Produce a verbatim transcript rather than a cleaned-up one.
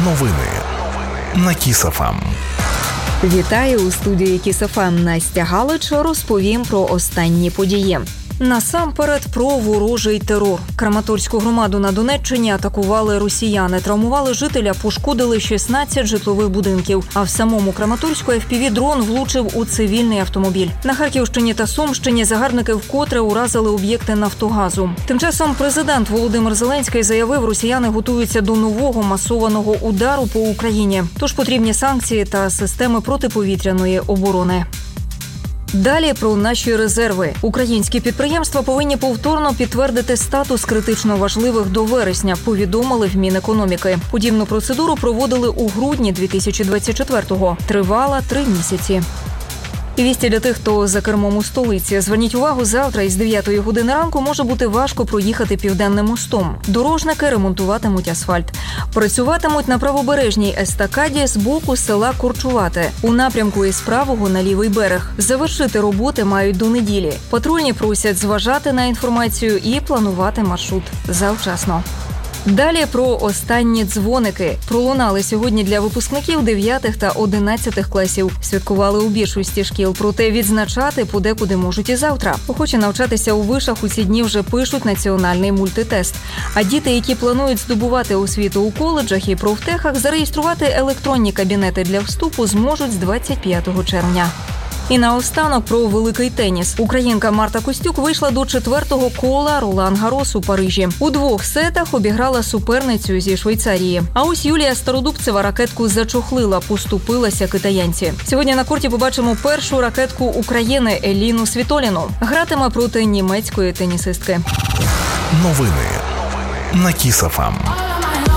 Новини на Кіс еф ем. Вітаю у студії Кіс еф ем. Настя Галич. Розповім про останні події. Насамперед про ворожий терор. Краматорську громаду на Донеччині атакували росіяни, травмували жителя, пошкодили шістнадцять житлових будинків. А в самому Краматорську еф пі ві-дрон влучив у цивільний автомобіль. На Харківщині та Сумщині загарбники вкотре уразили об'єкти Нафтогазу. Тим часом президент Володимир Зеленський заявив, росіяни готуються до нового масованого удару по Україні. Тож потрібні санкції та системи протиповітряної оборони. Далі про наші резерви. Українські підприємства повинні повторно підтвердити статус критично важливих до вересня, повідомили в Мінекономіки. Подібну процедуру проводили у грудні дві тисячі двадцять четвертого. Тривала три місяці. І вісті для тих, хто за кермом у столиці. Зверніть увагу, завтра із дев'ятої години ранку може бути важко проїхати Південним мостом. Дорожники ремонтуватимуть асфальт. Працюватимуть на правобережній естакаді з боку села Корчувате, у напрямку із правого на лівий берег. Завершити роботи мають до неділі. Патрульні просять зважати на інформацію і планувати маршрут завчасно. Далі про останні дзвоники. Пролунали сьогодні для випускників дев'ятих та одинадцятих класів. Святкували у більшості шкіл, проте відзначати подекуди можуть і завтра. Охочі навчатися у вишах у ці дні вже пишуть національний мультитест. А діти, які планують здобувати освіту у коледжах і профтехах, зареєструвати електронні кабінети для вступу зможуть з двадцять п'ятого червня. І наостанок про великий теніс. Українка Марта Костюк вийшла до четвертого кола Ролан-Гарос у Парижі. У двох сетах обіграла суперницю зі Швейцарії. А ось Юлія Стародубцева ракетку зачохлила, поступилася китаянці. Сьогодні на корті побачимо першу ракетку України Еліну Світоліну. Гратиме проти німецької тенісистки. Новини на Кіс еф ем.